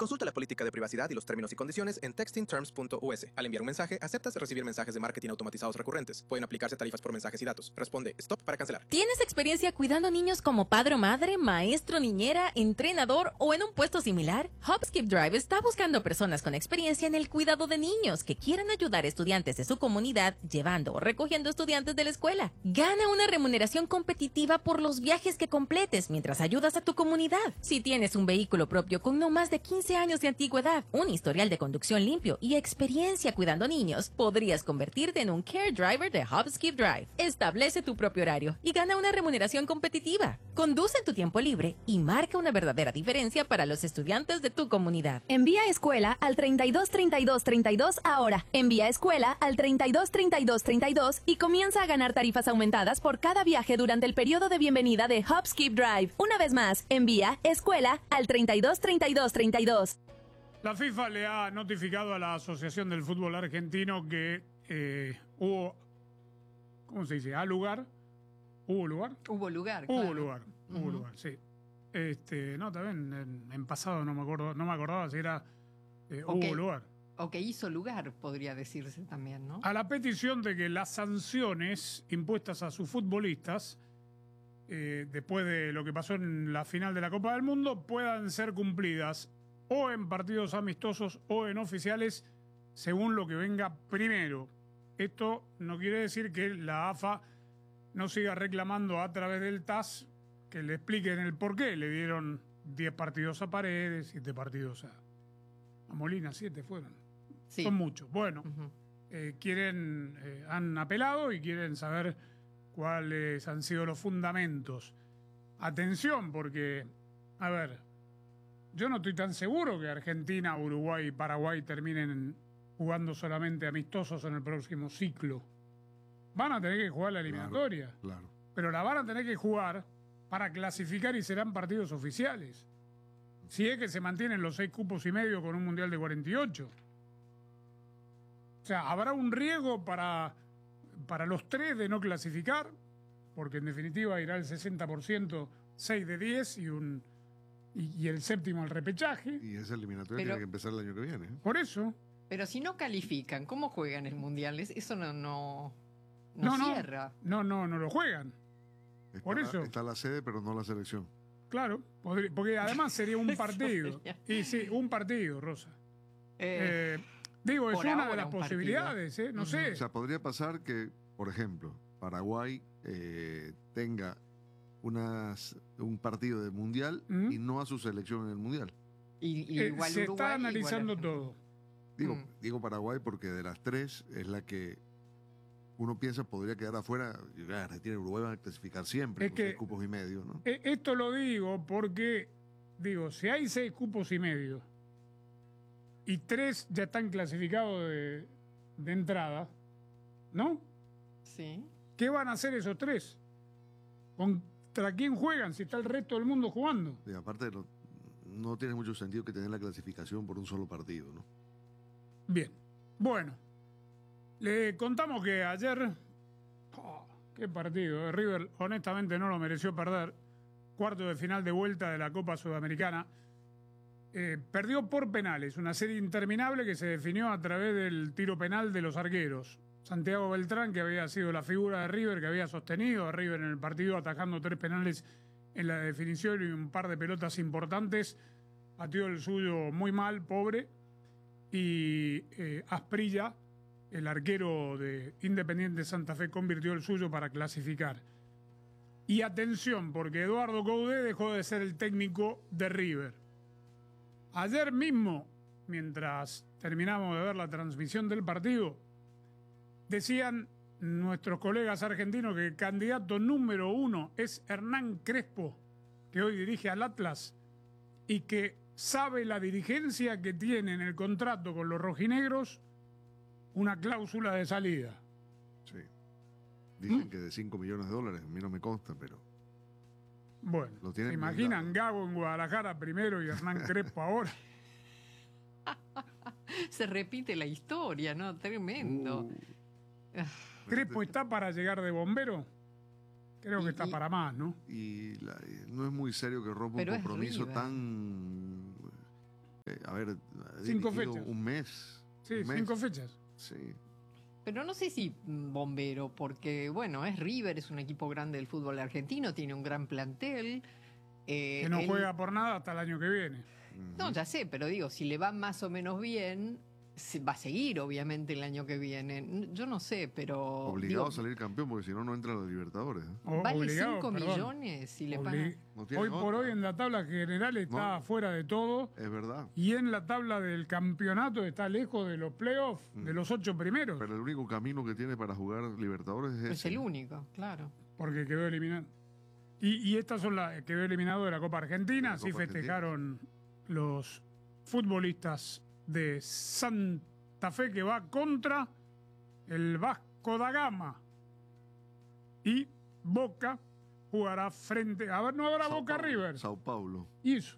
Consulta la política de privacidad y los términos y condiciones en textingterms.us. Al enviar un mensaje, aceptas recibir mensajes de marketing automatizados recurrentes. Pueden aplicarse tarifas por mensajes y datos. Responde stop para cancelar. ¿Tienes experiencia cuidando niños como padre o madre, maestro, niñera, entrenador o en un puesto similar? Hopskip Drive está buscando personas con experiencia en el cuidado de niños que quieran ayudar a estudiantes de su comunidad llevando o recogiendo estudiantes de la escuela. Gana una remuneración competitiva por los viajes que completes mientras ayudas a tu comunidad. Si tienes un vehículo propio con no más de 15 años de antigüedad, un historial de conducción limpio y experiencia cuidando niños, podrías convertirte en un Care Driver de Hopskip Drive. Establece tu propio horario y gana una remuneración competitiva. Conduce en tu tiempo libre y marca una verdadera diferencia para los estudiantes de tu comunidad. Envía escuela al 32 32 32 ahora. Envía escuela al 32 32 32 y comienza a ganar tarifas aumentadas por cada viaje durante el periodo de bienvenida de Hopskip Drive. Una vez más, envía escuela al 32 32 32. La FIFA le ha notificado a la Asociación del Fútbol Argentino que hubo, ¿cómo se dice? ¿Hubo lugar? Hubo lugar, Hubo claro. lugar, hubo lugar, sí. No, también en pasado no me acordaba si era hubo lugar. O que hizo lugar, podría decirse también, ¿no? A la petición de que las sanciones impuestas a sus futbolistas, después de lo que pasó en la final de la Copa del Mundo, puedan ser cumplidas o en partidos amistosos o en oficiales, según lo que venga primero. Esto no quiere decir que la AFA no siga reclamando a través del TAS que le expliquen el por qué. Le dieron 10 partidos a Paredes, 7 partidos a Molina, 7 fueron. Sí. Son muchos. Bueno, han apelado y quieren saber cuáles han sido los fundamentos. Atención, porque, a ver, yo no estoy tan seguro que Argentina, Uruguay y Paraguay terminen jugando solamente amistosos en el próximo ciclo. Van a tener que jugar la eliminatoria. Claro. Pero la van a tener que jugar para clasificar y serán partidos oficiales. Si es que se mantienen los 6 cupos y medio con un mundial de 48. O sea, habrá un riesgo para los 3 de no clasificar, porque en definitiva irá el 60%, 6 de 10 y el séptimo al repechaje. Y esa eliminatoria tiene que empezar el año que viene. Por eso. Pero si no califican, ¿cómo juegan el mundial? Eso no cierra. No lo juegan. Por eso. Está la sede, pero no la selección. Claro, porque además sería un partido. Y sí, un partido, Rosa. Digo, es una de las posibilidades, no sé. O sea, podría pasar que, por ejemplo, Paraguay tenga un partido de mundial y no a su selección en el mundial. Igual se Uruguay, está analizando igual todo. Digo Paraguay porque de las 3 es la que uno piensa podría quedar afuera. Argentina y Uruguay van a clasificar siempre, con 6 cupos y medio, ¿no? Esto lo digo porque, si hay 6 cupos y medio y 3 ya están clasificados de entrada, ¿no? Sí. ¿Qué van a hacer esos 3? ¿Contra quién juegan si está el resto del mundo jugando? Y aparte, no tiene mucho sentido que tener la clasificación por un solo partido, ¿no? Bien. Bueno. Le contamos que ayer, qué partido, River honestamente no lo mereció perder, cuarto de final de vuelta de la Copa Sudamericana, perdió por penales, una serie interminable que se definió a través del tiro penal de los arqueros. Santiago Beltrán, que había sido la figura de River, que había sostenido a River en el partido atajando 3 penales en la definición y un par de pelotas importantes, pateó el suyo muy mal, pobre, y Asprilla, el arquero de Independiente Santa Fe, convirtió el suyo para clasificar. Y atención, porque Eduardo Coudet dejó de ser el técnico de River. Ayer mismo, mientras terminamos de ver la transmisión del partido, decían nuestros colegas argentinos que el candidato número 1 es Hernán Crespo, que hoy dirige al Atlas, y que sabe la dirigencia que tiene en el contrato con los rojinegros una cláusula de salida. Sí. Dicen que de $5 millones, a mí no me consta, pero... Bueno, ¿se imaginan Gago en Guadalajara primero y Hernán Crespo ahora? Se repite la historia, ¿no? Tremendo. ¿Crespo está para llegar de bombero? Creo que está para más, ¿no? Y no es muy serio que rompa un compromiso tan... haber 5 fechas. un mes. Sí, un mes. 5 fechas. Sí. Pero no sé si bombero, porque bueno, es River, es un equipo grande del fútbol argentino, tiene un gran plantel. Que no juega por nada hasta el año que viene. No, ya sé, pero digo, si le va más o menos bien, va a seguir obviamente el año que viene. Yo no sé, pero... Obligado digo, a salir campeón porque si no, no entra a los Libertadores. vale Obligado, 5 perdón. millones si le pagan. No tiene Hoy por otra. hoy en la tabla general está fuera de todo. Es verdad. Y en la tabla del campeonato está lejos de los playoffs, de los 8 primeros. Pero el único camino que tiene para jugar Libertadores es Es ese. el único, claro. Porque quedó eliminado. Y estas son las que quedó eliminado de la Copa Argentina. De la Así Copa festejaron los futbolistas de Santa Fe, que va contra el Vasco da Gama. Y Boca jugará frente. A ver, no habrá Sao Boca Paulo, River. Sao Paulo. Y eso.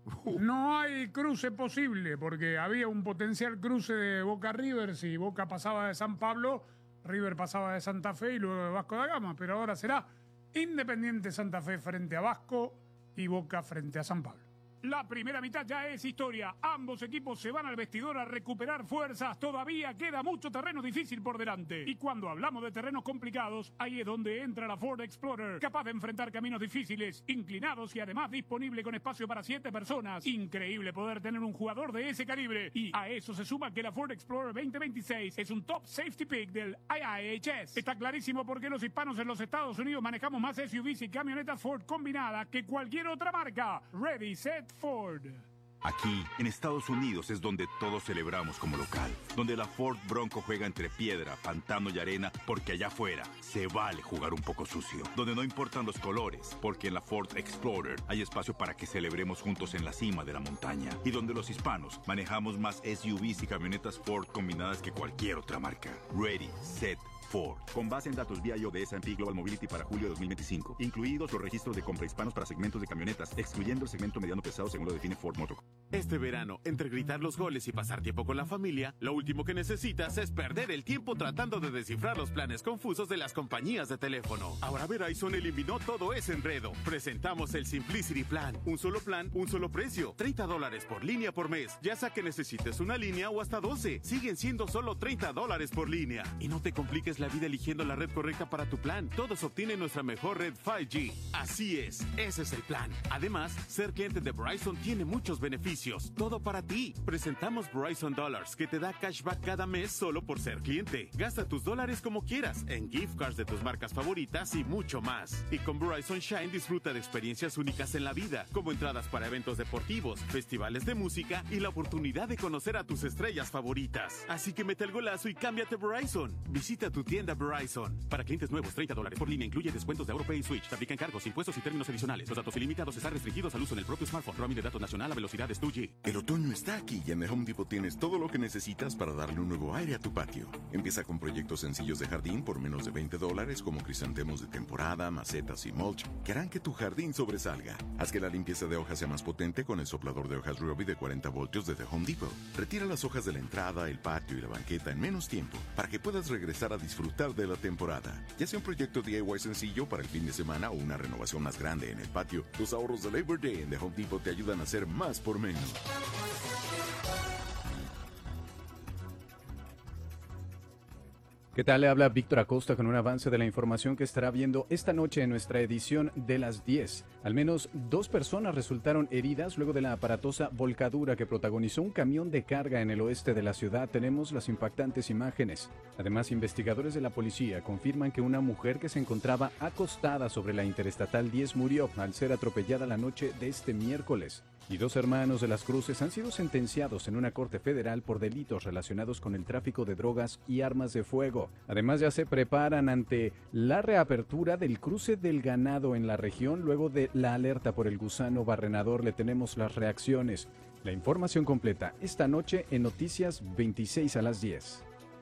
No hay cruce posible, porque había un potencial cruce de Boca River. Si Boca pasaba de San Pablo, River pasaba de Santa Fe y luego de Vasco da Gama. Pero ahora será Independiente Santa Fe frente a Vasco y Boca frente a San Pablo. La primera mitad ya es historia. Ambos equipos se van al vestidor a recuperar fuerzas. Todavía queda mucho terreno difícil por delante. Y cuando hablamos de terrenos complicados, ahí es donde entra la Ford Explorer, capaz de enfrentar caminos difíciles, inclinados y además disponible con espacio para 7 personas. Increíble poder tener un jugador de ese calibre. Y a eso se suma que la Ford Explorer 2026 es un top safety pick del IIHS. Está clarísimo por qué los hispanos en los Estados Unidos manejamos más SUVs y camionetas Ford combinadas que cualquier otra marca. Ready, set, Ford. Aquí, en Estados Unidos, es donde todos celebramos como local. Donde la Ford Bronco juega entre piedra, pantano y arena, porque allá afuera se vale jugar un poco sucio. Donde no importan los colores, porque en la Ford Explorer hay espacio para que celebremos juntos en la cima de la montaña. Y donde los hispanos manejamos más SUVs y camionetas Ford combinadas que cualquier otra marca. Ready, set, Ford. Con base en datos vía de S&P Global Mobility para julio de 2025, incluidos los registros de compra hispanos para segmentos de camionetas, excluyendo el segmento mediano pesado según lo define Ford Motor. Este verano, entre gritar los goles y pasar tiempo con la familia, lo último que necesitas es perder el tiempo tratando de descifrar los planes confusos de las compañías de teléfono. Ahora Verizon eliminó todo ese enredo. Presentamos el Simplicity Plan. Un solo plan, un solo precio. $30 por línea por mes. Ya sea que necesites una línea o hasta 12. Siguen siendo solo $30 por línea. Y no te compliques la vida eligiendo la red correcta para tu plan. Todos obtienen nuestra mejor red 5G. Así es, ese es el plan. Además, ser cliente de Verizon tiene muchos beneficios. Todo para ti. Presentamos Verizon Dollars, que te da cashback cada mes solo por ser cliente. Gasta tus dólares como quieras, en gift cards de tus marcas favoritas y mucho más. Y con Verizon Shine disfruta de experiencias únicas en la vida, como entradas para eventos deportivos, festivales de música y la oportunidad de conocer a tus estrellas favoritas. Así que mete el golazo y cámbiate a Verizon. Visita tu tienda Verizon. Para clientes nuevos, $30 por línea incluye descuentos de AutoPay y Switch. Se aplican cargos, impuestos y términos adicionales. Los datos ilimitados están restringidos al uso en el propio smartphone. Roaming de datos nacional a velocidades 2G. El otoño está aquí y en The Home Depot tienes todo lo que necesitas para darle un nuevo aire a tu patio. Empieza con proyectos sencillos de jardín por menos de $20 como crisantemos de temporada, macetas y mulch que harán que tu jardín sobresalga. Haz que la limpieza de hojas sea más potente con el soplador de hojas Ryobi de 40 voltios de The Home Depot. Retira las hojas de la entrada, el patio y la banqueta en menos tiempo para que puedas regresar a disfrutar de la temporada. Ya sea un proyecto DIY sencillo para el fin de semana o una renovación más grande en el patio, los ahorros de Labor Day en The Home Depot te ayudan a hacer más por menos. ¿Qué tal? Le habla Víctor Acosta con un avance de la información que estará viendo esta noche en nuestra edición de las 10. Al menos 2 personas resultaron heridas luego de la aparatosa volcadura que protagonizó un camión de carga en el oeste de la ciudad. Tenemos las impactantes imágenes. Además, investigadores de la policía confirman que una mujer que se encontraba acostada sobre la Interestatal 10 murió al ser atropellada la noche de este miércoles. Y 2 hermanos de las Cruces han sido sentenciados en una corte federal por delitos relacionados con el tráfico de drogas y armas de fuego. Además, ya se preparan ante la reapertura del cruce del ganado en la región. Luego de la alerta por el gusano barrenador, le tenemos las reacciones. La información completa esta noche en Noticias 26 a las 10.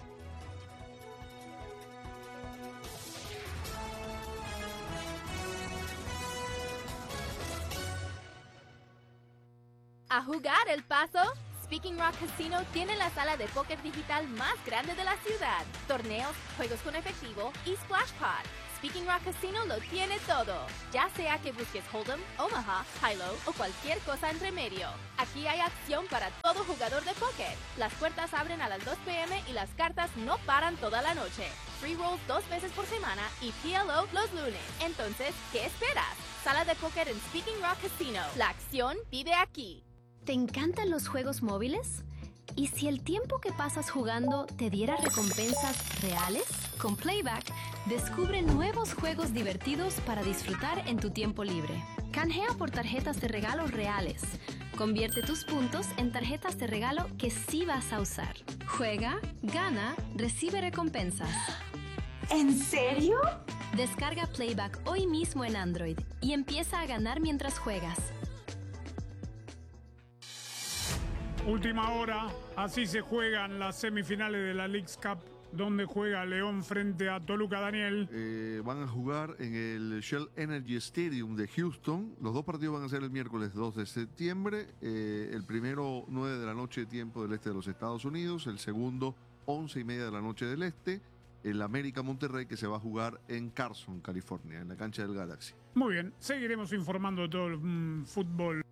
¿A jugar El Paso? Speaking Rock Casino tiene la sala de póker digital más grande de la ciudad. Torneos, juegos con efectivo y Splash Pod. Speaking Rock Casino lo tiene todo. Ya sea que busques Hold'em, Omaha, High-Low o cualquier cosa entre medio. Aquí hay acción para todo jugador de póker. Las puertas abren a las 2 p.m. y las cartas no paran toda la noche. Free rolls 2 veces por semana y PLO los lunes. Entonces, ¿qué esperas? Sala de póker en Speaking Rock Casino. La acción vive aquí. ¿Te encantan los juegos móviles? ¿Y si el tiempo que pasas jugando te diera recompensas reales? Con Playback, descubre nuevos juegos divertidos para disfrutar en tu tiempo libre. Canjea por tarjetas de regalo reales. Convierte tus puntos en tarjetas de regalo que sí vas a usar. Juega, gana, recibe recompensas. ¿En serio? Descarga Playback hoy mismo en Android y empieza a ganar mientras juegas. Última hora, así se juegan las semifinales de la Leagues Cup, donde juega León frente a Toluca. Daniel. Van a jugar en el Shell Energy Stadium de Houston. Los dos partidos van a ser el miércoles 2 de septiembre. El primero, 9 de la noche, tiempo del este de los Estados Unidos. El segundo, 11:30 de la noche del este. El América Monterrey, que se va a jugar en Carson, California, en la cancha del Galaxy. Muy bien, seguiremos informando de todo el fútbol